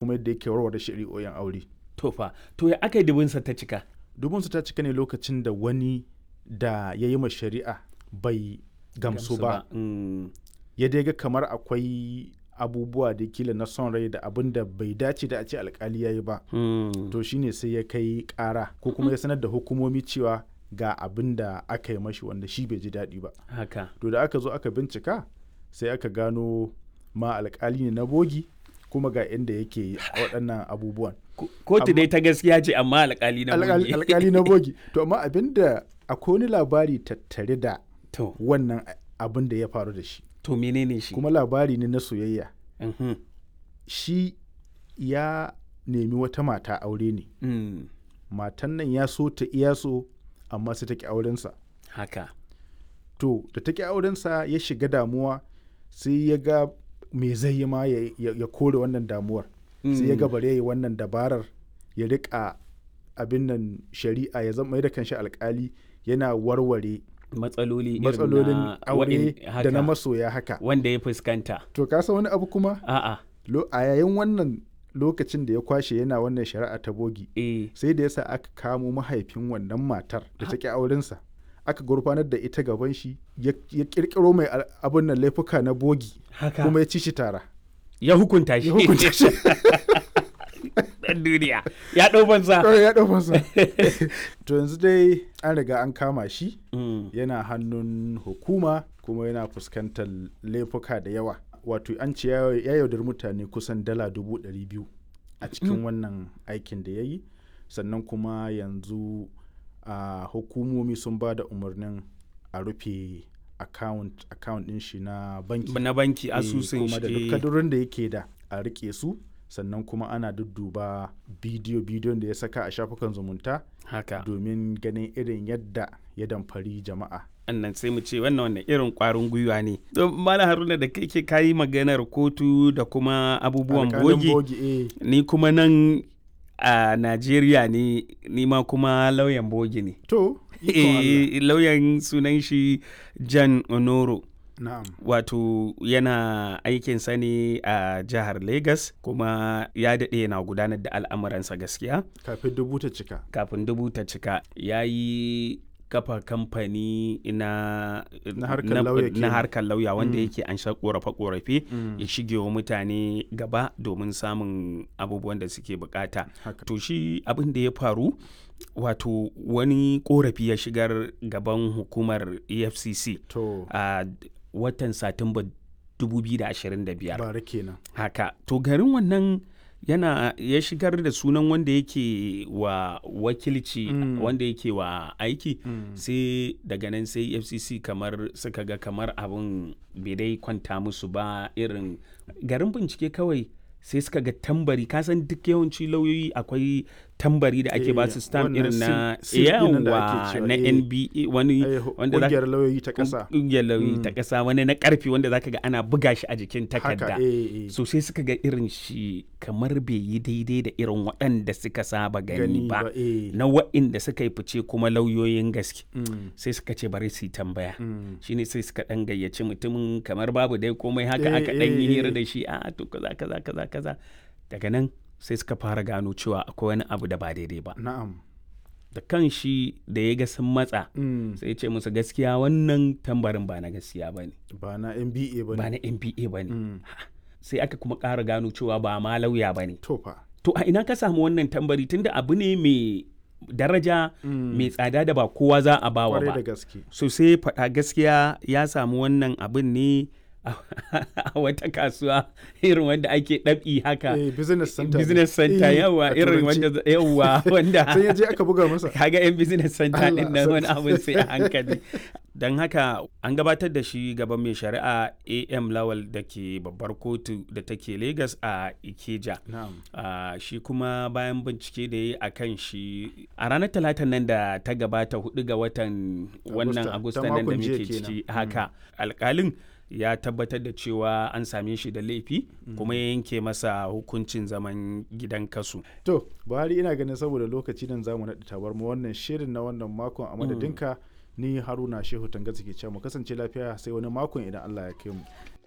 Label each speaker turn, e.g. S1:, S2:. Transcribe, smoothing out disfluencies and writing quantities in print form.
S1: kuma yadda yake warware shari'o'in aure.
S2: To ya aka yi dubinsa ta cika?
S1: Dubinsa ta cika ne lokacin da wani da ya yi ma shari'a bai gamsu ba. Ya dai ga kamar akwai abubuwa da kila na son rai da abin da bai dace da a ce alkali ya yi ba. To shine sai ya kai ƙara ko kuma ya sanar da hukumomi cewa ga abin da aka yi mashi wanda shi bai ji daɗi ba.
S2: Haka.
S1: To da aka zo aka bincika sai aka gano ma alkali ne na bogi kuma ga inda yake waɗannan abubuwan.
S2: Kotu dai ta gaskiya ce amma alkali na bogi.
S1: Alkali na bogi. To amma abin da akwai wani labari tattare da wannan abin da ya faru da shi.
S2: To menene shi?
S1: Kuma labari ne na soyayya. Shi ya nemi wata mata aure ne. Matan nan ya so ta iya so amma sai ta ki aurensa.
S2: Haka.
S1: To da ta ki aurensa ya shiga damuwa sai ya ga me zai yi ma ya kore wannan damuwar. Sai ya ga bare yi wannan dabarar ya riƙa abin nan shari'a ya zama da kanshi alkali yana warware matsalolin aure da na masoya haka
S2: wanda ya fuskanta.
S1: To ka san wani abu kuma?
S2: A'a.
S1: A yayin wannan lokacin da ya kwashe yana wannan shari'a ta bogi sai da yasa aka kamo mahaifin wannan matar da ta ki aurensa aka gurfanar da ita gaban shi ya kirkiro mai abin nan laifuka na bogi kuma ya ci shi tara.
S2: Ya hukunta shi. Dan duniya ya ɗau fansa.
S1: To yanzu dai an riga an kama shi yana hannun hukuma kuma yana fuskantar laifuka da yawa. Wato an ce ya yaudar mutane kusan $200,000 a cikin wannan aikin da ya yi, sannan kuma yanzu hukumomi sun ba da umarnin a rufe account ɗin shi na banki
S2: asusun shi
S1: kuma da duk kadurin da yake da a rike su, sannan kuma ana dudduba bidiyon da ya saka a shafukan zumunta
S2: haka
S1: domin ganin irin yadda ya damfari jama'a.
S2: Annan sai mu ce wannan irin kwarin gwiwa ne. Don Malam Haruna da kake kayi maganar kotu da kuma abubuwan bogi ni kuma nan a Najeriya ne ni ma kuma lauyan bogi ne.
S1: To
S2: lauyan sunan shi Jan Onoro.
S1: Na'am.
S2: Wato yana aikinsa ne a jihar Lagos kuma ya daɗe yana gudanar da al'amuransa gaskiya.
S1: Kafin dubu ta cika. Ya yi kafa kamfani na harkar lauya wanda yake an sha korafe-korafe ya shige wa mutane gaba domin samun abubuwan da suke bukata. To shi abin da ya faru wato wani korafi ya shigar gaban hukumar EFCC a watan Satumba 2025. Bara kenan.
S2: Haka. To garin wannan ya shigar da sunan wanda yake wa wakilci wanda yake wa aiki sai daga nan sai FCC kamar suka ga kamar abin bai dai kwanta musu ba, irin garin bincike kawai sai suka ga tambari, kasan duk yawanci lauyoyi akwai tambari da ake ba su stamp irin na na NBA wani wanda
S1: ƙungiyar lauyoyi ta ƙasa,
S2: ƙungiyar lauyoyi ta ƙasa, wani na ƙarfi wanda zaka ga ana buga shi a jikin takarda. So sai suka ga irin shi kamar bai yi daidai da irin waɗanda suka saba gani ba na waɗanda suka yi fice kuma lauyoyin gaske. Sai suka ce bari su yi tambaya, shine sai suka ɗan gayyaci mutumin kamar babu dai komai haka aka ɗan yi hira da shi to kaza daga nan sai suka fara gano cewa akwai wani abu da ba daidai ba.
S1: Na'am.
S2: Da kan shi da ya ga sun matsa sai ce musu gaskiya wannan tambarin ba na gaskiya ba ne,
S1: ba na NBA ba ne.
S2: Sai aka kuma ƙara gano cewa ba ma lauya ba ne.
S1: To
S2: a ina ka samu wannan tambari tunda abu ne mai daraja mai tsada da ba kowa za a bawa ba. So sai faɗa gaskiya ya samu wannan abin ne a wata kasuwa irin wanda ake ɗabi haka
S1: business
S2: center yawa irin wanda
S1: sai ya je aka buga masa
S2: kaga yan business center din nan wani abin sai a hankali. Don haka an gabatar da shi gaban mai shari'a AM Lawal da ke babbar kotu da take Lagos a Ikeja. Shi kuma bayan bincike da ya yi a kan shi a ranar talatan nan da ta gabata 4 ga watan wannan Agusta nan da muke ciki haka alkalin ya tabbatar da cewa an same shi da laifi kuma ya yanke masa hukuncin zaman gidan kasu.
S1: To Buhari, ina ganin saboda lokaci nan zamu naɗi tabar mu wannan shirin na wannan makon a madadinka ni Haruna Shehu Tangaza ke cewa mu kasance lafiya sai wani makon idan Allah ya kai mu.